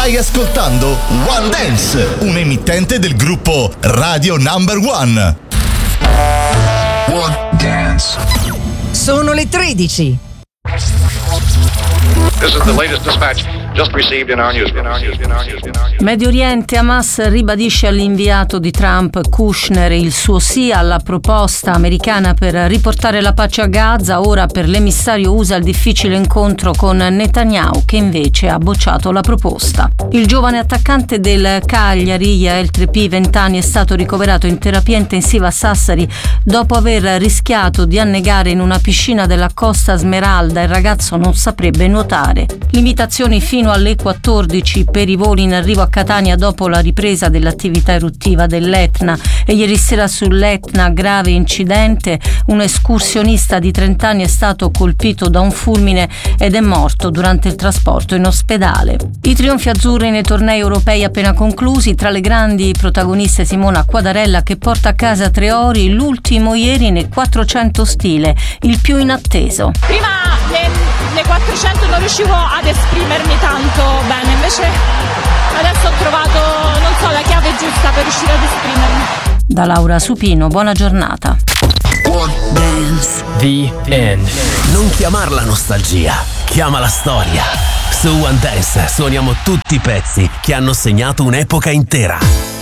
Stai ascoltando One Dance, un emittente del gruppo Radio Number One. One Dance. Sono le 13. This is the latest dispatch just received in our newsroom. Medio Oriente, Hamas ribadisce all'inviato di Trump Kushner il suo sì alla proposta americana per riportare la pace a Gaza. Ora per l'emissario USA il difficile incontro con Netanyahu, che invece ha bocciato la proposta. Il giovane attaccante del Cagliari, Yael Trepi, 20 anni, è stato ricoverato in terapia intensiva a Sassari dopo aver rischiato di annegare in una piscina della Costa Smeralda. Il ragazzo non saprebbe nuotare. Limitazioni fino alle 14 per i voli in arrivo a Catania dopo la ripresa dell'attività eruttiva dell'Etna. E ieri sera sull'Etna grave incidente, un escursionista di 30 anni è stato colpito da un fulmine ed è morto durante il trasporto in ospedale. I trionfi azzurri nei tornei europei appena conclusi, tra le grandi protagoniste Simona Quadarella che porta a casa 3 ori, l'ultimo ieri nei 400 stile, il più inatteso. Prima le 400 non riuscivo ad esprimermi tanto bene, invece adesso ho trovato, non so, la chiave giusta per riuscire ad esprimermi. Da Laura Supino, buona giornata. One Dance. The End. Non chiamarla nostalgia, chiamala storia. Su One Dance suoniamo tutti i pezzi che hanno segnato un'epoca intera.